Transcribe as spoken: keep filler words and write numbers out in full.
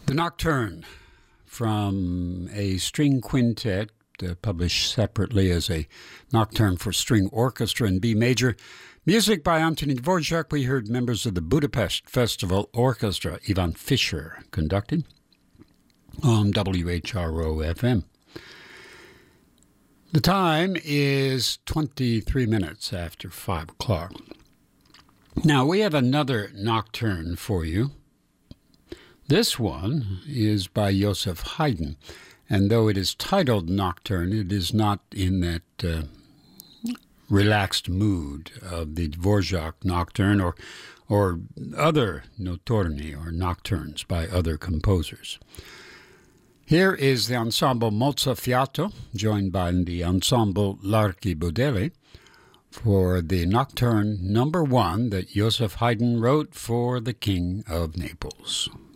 The Nocturne from a string quintet uh, published separately as a Nocturne for String Orchestra in B major. Music by Anthony Dvorak. We heard members of the Budapest Festival Orchestra, Ivan Fischer, conducting on W H R O F M. The time is twenty-three minutes after five o'clock. Now, we have another Nocturne for you. This one is by Joseph Haydn, and though it is titled Nocturne, it is not in that uh, relaxed mood of the Dvorak Nocturne or, or other notturni or nocturnes by other composers. Here is the ensemble Mozzafiato, joined by the ensemble Larchi Budeli, for the Nocturne number one that Joseph Haydn wrote for the King of Naples.